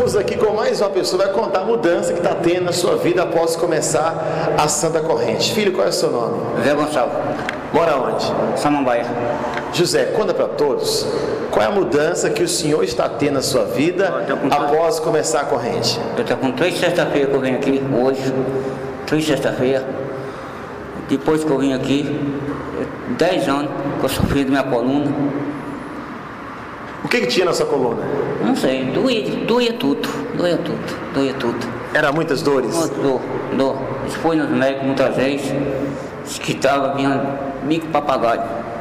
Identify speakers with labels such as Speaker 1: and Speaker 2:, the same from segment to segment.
Speaker 1: Estamos aqui com mais uma pessoa que vai contar a mudança que está tendo na sua vida após começar a Santa Corrente. Filho, qual é o seu nome?
Speaker 2: José Gonçalves.
Speaker 1: Mora onde?
Speaker 2: Samambaia.
Speaker 1: José, conta para todos qual é a mudança que o senhor está tendo na sua vida após começar a corrente.
Speaker 2: Eu estou com 3 sexta-feira que eu vim aqui, hoje, 3 sexta-feira. Depois que eu vim aqui, 10 anos que eu sofri da minha coluna.
Speaker 1: O que tinha na sua coluna?
Speaker 2: Não sei, doía tudo.
Speaker 1: Era muitas dores?
Speaker 2: Dor. Foi nos médicos muitas vezes, disse que estava vindo bico papagaio.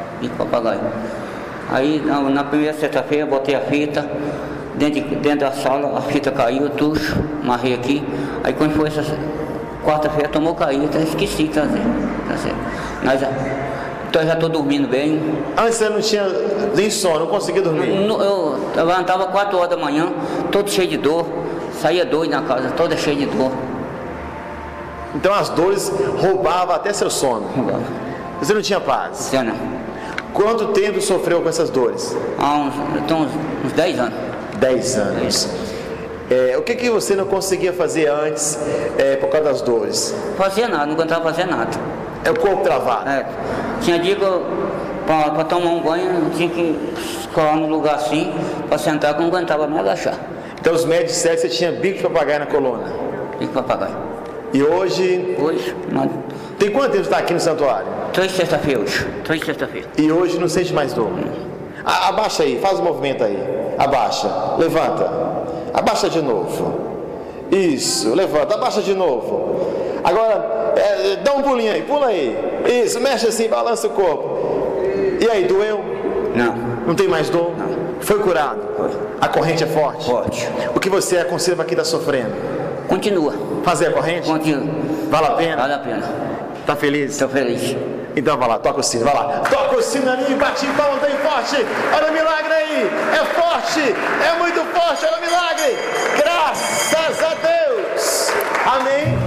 Speaker 2: Aí na primeira sexta-feira eu botei a fita, dentro da sala, a fita caiu, tucho, amarrei aqui. Aí quando foi essa quarta-feira tomou cair, até esqueci de trazer. Mas então eu já estou dormindo bem.
Speaker 1: Antes você não tinha nem sono, não conseguia dormir?
Speaker 2: Eu levantava 4 horas da manhã, todo cheio de dor, saía doido na casa, toda cheia de dor.
Speaker 1: Então as dores roubavam até seu sono?
Speaker 2: Roubava.
Speaker 1: Você não tinha paz?
Speaker 2: Não.
Speaker 1: Quanto tempo sofreu com essas dores?
Speaker 2: Há uns 10 anos.
Speaker 1: 10 anos. O que você não conseguia fazer antes por causa das dores?
Speaker 2: Fazia nada, não aguentava fazer nada.
Speaker 1: É o corpo travado?
Speaker 2: Tinha dia que para tomar um banho, eu tinha que ficar no lugar assim, para sentar, que eu não aguentava me agachar.
Speaker 1: Então os médicos disseram que você tinha bico de papagaio na coluna?
Speaker 2: Bico de papagaio.
Speaker 1: E hoje?
Speaker 2: Não.
Speaker 1: Tem quanto tempo você está aqui no santuário?
Speaker 2: 3 sexta-feira hoje. 3 sexta-feira.
Speaker 1: E hoje não sente mais dor? Abaixa aí, faz o movimento aí. Abaixa, levanta. Abaixa de novo. Isso, levanta, abaixa de novo. Agora, dá um pulinho aí, pula aí. Isso, mexe assim, balança o corpo. E aí, doeu?
Speaker 2: Não.
Speaker 1: Não tem mais dor?
Speaker 2: Não.
Speaker 1: Foi curado?
Speaker 2: Foi.
Speaker 1: A corrente é forte?
Speaker 2: Forte.
Speaker 1: O que você aconselha para quem está sofrendo?
Speaker 2: Continua.
Speaker 1: Fazer a corrente?
Speaker 2: Continua.
Speaker 1: Vale a pena?
Speaker 2: Vale a pena.
Speaker 1: Tá feliz?
Speaker 2: Estou feliz.
Speaker 1: Então vai lá, toca o sino, vai lá. Toca o sino ali, bate palma bem forte. Olha o milagre aí. É forte, é muito forte, olha o milagre. Graças a Deus. Amém.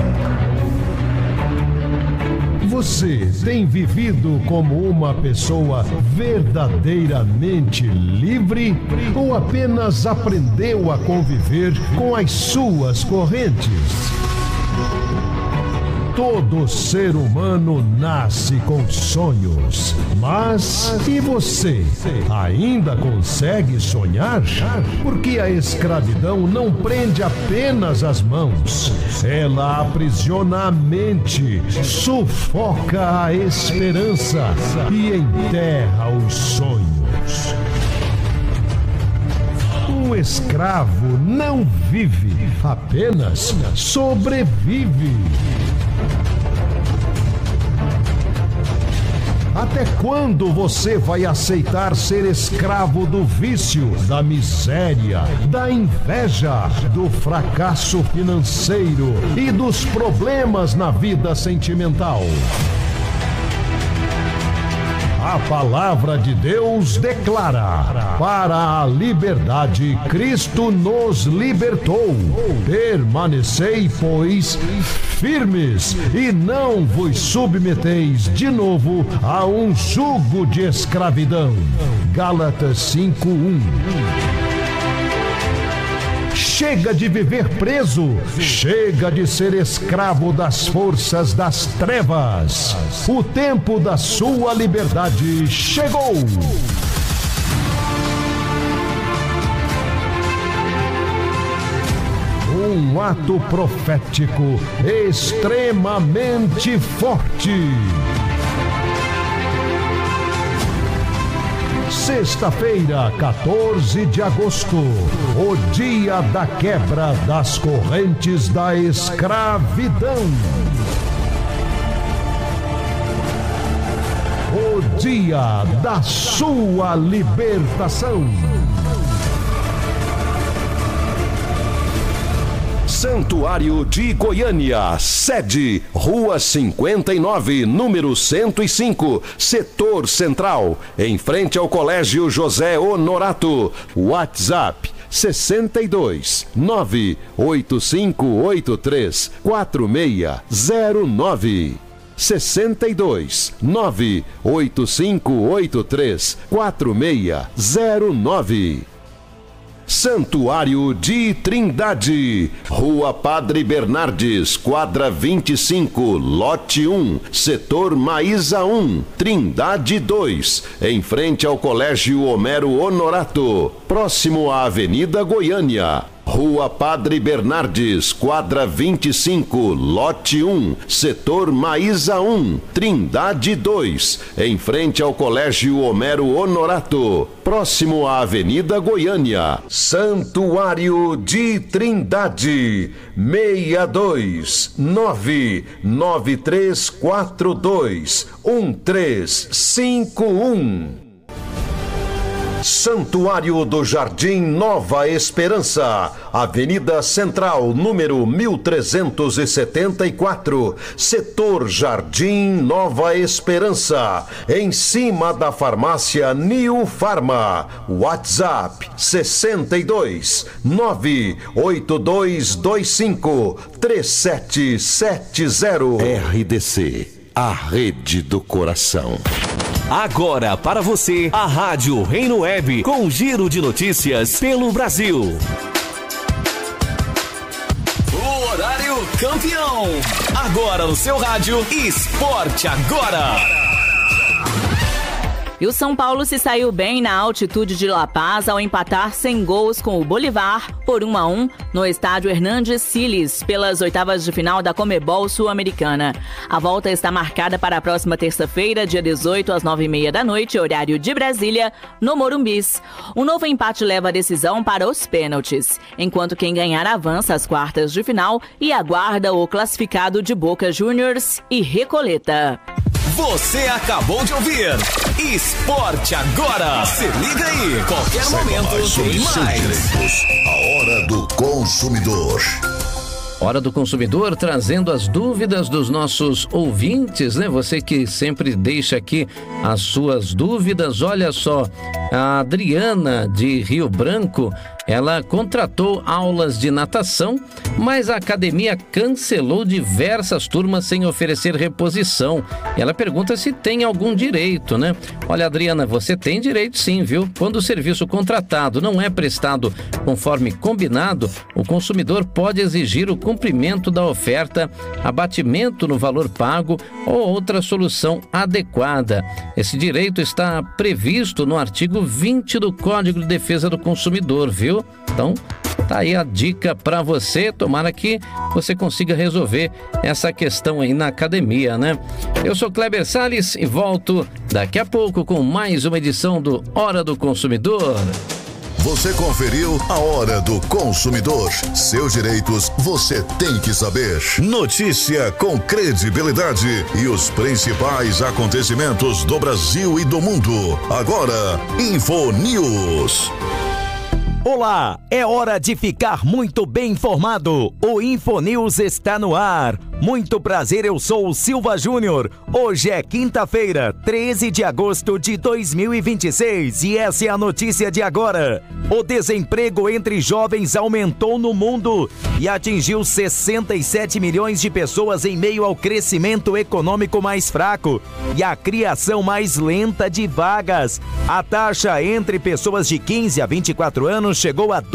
Speaker 3: Você tem vivido como uma pessoa verdadeiramente livre ou apenas aprendeu a conviver com as suas correntes? Todo ser humano nasce com sonhos, mas e você? Ainda consegue sonhar? Porque a escravidão não prende apenas as mãos, ela aprisiona a mente, sufoca a esperança e enterra os sonhos. Um escravo não vive, apenas sobrevive. Até quando você vai aceitar ser escravo do vício, da miséria, da inveja, do fracasso financeiro e dos problemas na vida sentimental? A palavra de Deus declara: para a liberdade Cristo nos libertou. Permanecei, pois, firmes e não vos submeteis de novo a um jugo de escravidão. Gálatas 5:1. Chega de viver preso, chega de ser escravo das forças das trevas. O tempo da sua liberdade chegou. Um ato profético extremamente forte. Sexta-feira, 14 de agosto, o dia da quebra das correntes da escravidão. O dia da sua libertação. Santuário de Goiânia, sede, Rua 59, número 105, Setor Central, em frente ao Colégio José Honorato. WhatsApp 62 98583 4609. 62 98583 4609. Santuário de Trindade, Rua Padre Bernardes, quadra 25, lote 1, setor Maísa 1, Trindade 2, em frente ao Colégio Homero Honorato, próximo à Avenida Goiânia. Rua Padre Bernardes, quadra 25, lote 1, setor Maísa 1, Trindade 2, em frente ao Colégio Homero Honorato, próximo à Avenida Goiânia. Santuário de Trindade, 62993421351. Santuário do Jardim Nova Esperança, Avenida Central, número 1374, setor Jardim Nova Esperança, em cima da farmácia New Farma. WhatsApp 62 98225 3770. RDC, a rede do coração.
Speaker 4: Agora para você, a Rádio Reino Web, com um giro de notícias pelo Brasil. O horário campeão. Agora no seu rádio, Esporte Agora.
Speaker 5: E o São Paulo se saiu bem na altitude de La Paz ao empatar sem gols com o Bolívar por 1-1 no estádio Hernández Siles pelas oitavas de final da Conmebol Sul-Americana. A volta está marcada para a próxima terça-feira, dia 18, às 9h30 da noite, horário de Brasília, no Morumbis. Um novo empate leva a decisão para os pênaltis, enquanto quem ganhar avança às quartas de final e aguarda o classificado de Boca Juniors e Recoleta.
Speaker 4: Você acabou de ouvir Esporte Agora. Se liga aí, qualquer momento tem mais.
Speaker 6: A Hora do Consumidor.
Speaker 7: Hora do Consumidor, trazendo as dúvidas dos nossos ouvintes, né? Você que sempre deixa aqui as suas dúvidas. Olha só, a Adriana de Rio Branco, ela contratou aulas de natação, mas a academia cancelou diversas turmas sem oferecer reposição. Ela pergunta se tem algum direito, né? Olha, Adriana, você tem direito sim, viu? Quando o serviço contratado não é prestado conforme combinado, o consumidor pode exigir o cumprimento da oferta, abatimento no valor pago ou outra solução adequada. Esse direito está previsto no artigo 20 do Código de Defesa do Consumidor, viu? Então, tá aí a dica para você. Tomara que você consiga resolver essa questão aí na academia, né? Eu sou Kleber Salles e volto daqui a pouco com mais uma edição do Hora do Consumidor.
Speaker 6: Você conferiu a Hora do Consumidor. Seus direitos você tem que saber. Notícia com credibilidade e os principais acontecimentos do Brasil e do mundo. Agora, Info News.
Speaker 8: Olá, é hora de ficar muito bem informado. O Infonews está no ar. Muito prazer, eu sou o Silva Júnior. Hoje é quinta-feira, 13 de agosto de 2026 e essa é a notícia de agora. O desemprego entre jovens aumentou no mundo e atingiu 67 milhões de pessoas em meio ao crescimento econômico mais fraco e a criação mais lenta de vagas. A taxa entre pessoas de 15 a 24 anos chegou a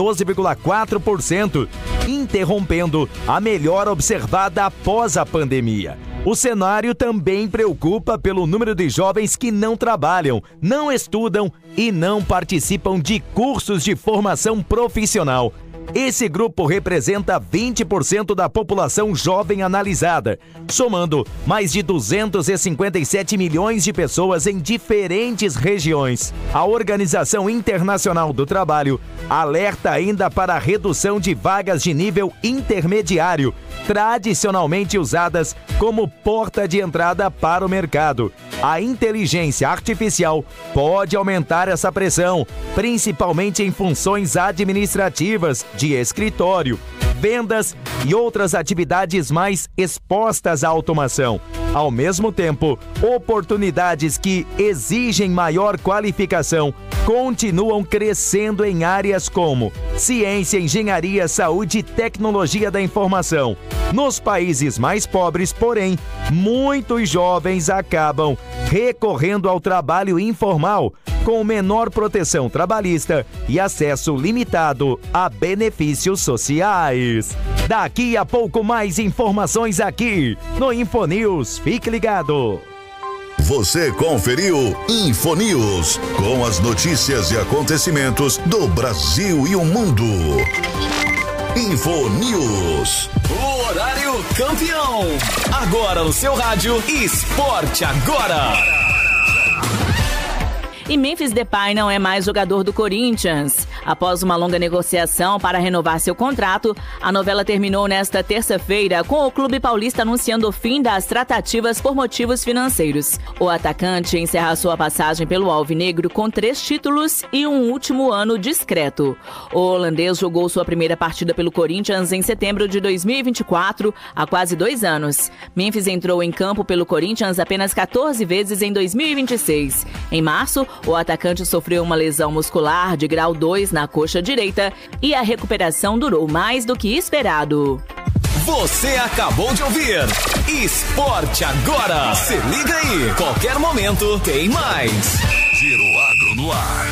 Speaker 8: 12,4%, interrompendo a melhora observada após a pandemia. O cenário também preocupa pelo número de jovens que não trabalham, não estudam e não participam de cursos de formação profissional. Esse grupo representa 20% da população jovem analisada, somando mais de 257 milhões de pessoas em diferentes regiões. A Organização Internacional do Trabalho alerta ainda para a redução de vagas de nível intermediário, tradicionalmente usadas como porta de entrada para o mercado. A inteligência artificial pode aumentar essa pressão, principalmente em funções administrativas, de escritório, vendas e outras atividades mais expostas à automação. Ao mesmo tempo, oportunidades que exigem maior qualificação continuam crescendo em áreas como ciência, engenharia, saúde e tecnologia da informação. Nos países mais pobres, porém, muitos jovens acabam recorrendo ao trabalho informal, com menor proteção trabalhista e acesso limitado a benefícios sociais. Daqui a pouco mais informações aqui no InfoNews. Fique ligado.
Speaker 6: Você conferiu InfoNews, com as notícias e acontecimentos do Brasil e o mundo. InfoNews.
Speaker 4: O horário campeão. Agora no seu rádio, Esporte Agora.
Speaker 5: E Memphis Depay não é mais jogador do Corinthians. Após uma longa negociação para renovar seu contrato, a novela terminou nesta terça-feira, com o clube paulista anunciando o fim das tratativas por motivos financeiros. O atacante encerra sua passagem pelo Alvinegro com 3 títulos e um último ano discreto. O holandês jogou sua primeira partida pelo Corinthians em setembro de 2024, há quase 2 anos. Memphis entrou em campo pelo Corinthians apenas 14 vezes em 2026. Em março, o atacante sofreu uma lesão muscular de grau 2 na coxa direita e a recuperação durou mais do que esperado.
Speaker 4: Você acabou de ouvir Esporte Agora. Se liga aí, qualquer momento tem mais.
Speaker 6: Giro Agro no ar.